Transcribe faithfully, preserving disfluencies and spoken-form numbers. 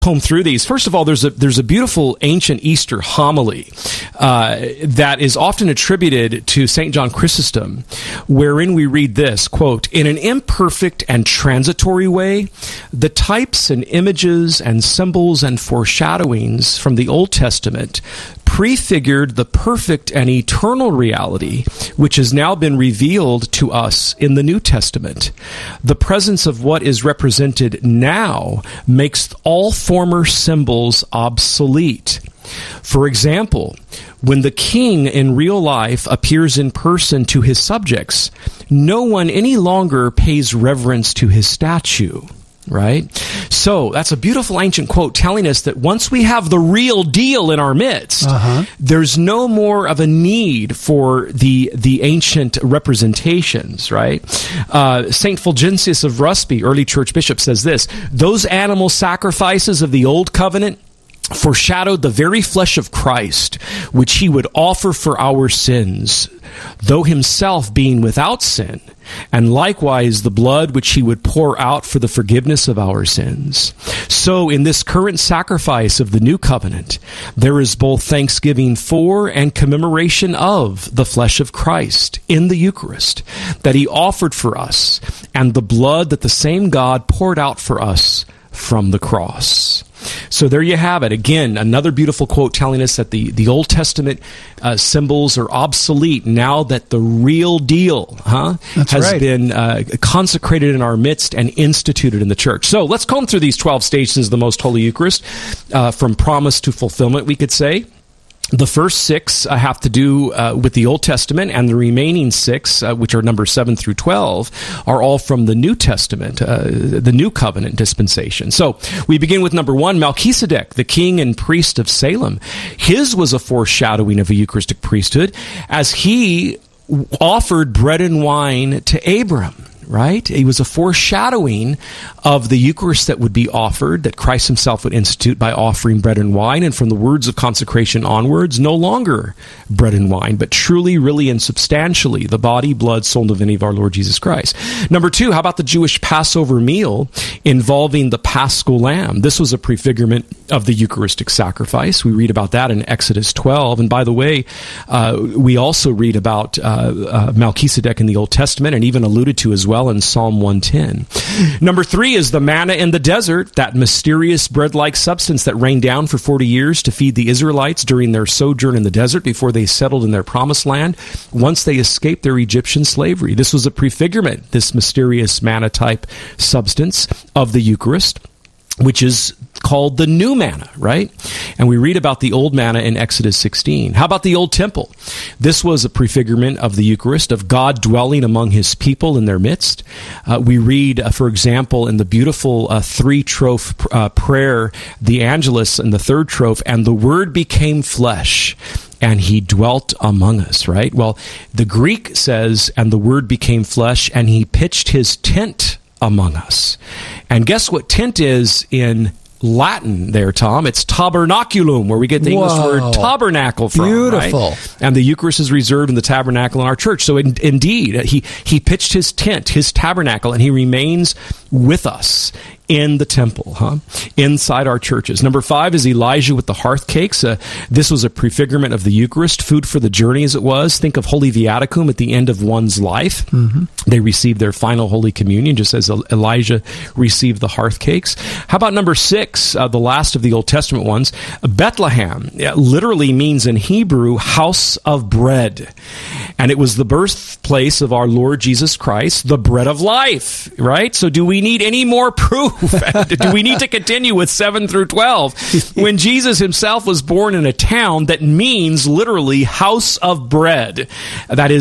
comb through these. First of all, there's a there's a beautiful ancient Easter homily uh, that is often attributed to Saint John Chrysostom, wherein we read this, quote, "In an imperfect and transitory way, the types and images and symbols and foreshadowings from the Old Testament prefigured the perfect and eternal reality which has now been revealed to us in the New Testament. The presence of what is represented now makes all former symbols obsolete. For example, when the king in real life appears in person to his subjects, no one any longer pays reverence to his statue." Right? So that's a beautiful ancient quote telling us that once we have the real deal in our midst, uh-huh. there's no more of a need for the the ancient representations, right? Uh, Saint Fulgentius of Rusby, early church bishop, says this: "Those animal sacrifices of the old covenant foreshadowed the very flesh of Christ, which he would offer for our sins, though himself being without sin, and likewise the blood which he would pour out for the forgiveness of our sins. So in this current sacrifice of the new covenant, there is both thanksgiving for and commemoration of the flesh of Christ in the Eucharist that he offered for us, and the blood that the same God poured out for us from the cross." So there you have it. Again, another beautiful quote telling us that the, the Old Testament uh, symbols are obsolete now that the real deal huh, has right. been uh, consecrated in our midst and instituted in the church. So let's comb through these twelve stations of the Most Holy Eucharist, uh, from promise to fulfillment, we could say. The first six uh, have to do uh, with the Old Testament, and the remaining six, uh, which are numbers seven through twelve, are all from the New Testament, uh, the New Covenant dispensation. So we begin with number one, Melchizedek, the king and priest of Salem. His was a foreshadowing of a Eucharistic priesthood, as he offered bread and wine to Abram. Right? He was a foreshadowing of the Eucharist that would be offered, that Christ himself would institute by offering bread and wine, and from the words of consecration onwards, no longer bread and wine, but truly, really, and substantially the body, blood, soul, and divinity of our Lord Jesus Christ. Number two, how about the Jewish Passover meal involving the Paschal Lamb? This was a prefigurement of the Eucharistic sacrifice. We read about that in Exodus twelve. And by the way, uh, we also read about uh, uh, Melchizedek in the Old Testament, and even alluded to as well in Psalm one ten. Number three is the manna in the desert, that mysterious bread-like substance that rained down for forty years to feed the Israelites during their sojourn in the desert before they settled in their promised land once they escaped their Egyptian slavery. This was a prefigurement, this mysterious manna-type substance of the Eucharist, which is called the new manna, right? And we read about the old manna in Exodus sixteen. How about the old temple? This was a prefigurement of the Eucharist, of God dwelling among his people in their midst. Uh, we read, uh, for example, in the beautiful uh, three-troph uh, prayer, the Angelus and the third troph, "And the Word became flesh, and he dwelt among us," right? Well, the Greek says, "And the Word became flesh, and he pitched his tent among us." And guess what tent is in Latin there, Tom? It's tabernaculum, where we get the English Whoa. word tabernacle from. Beautiful. Right? And the Eucharist is reserved in the tabernacle in our church. So in, indeed, he, he pitched his tent, his tabernacle, and he remains with us in the temple, huh? Inside our churches. Number five is Elijah with the hearth cakes. Uh, this was a prefigurement of the Eucharist, food for the journey as it was. Think of Holy Viaticum at the end of one's life. Mm-hmm. They received their final Holy Communion, just as Elijah received the hearth cakes. How about number six, uh, the last of the Old Testament ones? Bethlehem it literally means in Hebrew, house of bread. And it was the birthplace of our Lord Jesus Christ, the bread of life, right? So do we need any more proof? Do we need to continue with seven through twelve when Jesus himself was born in a town that means literally house of bread? That is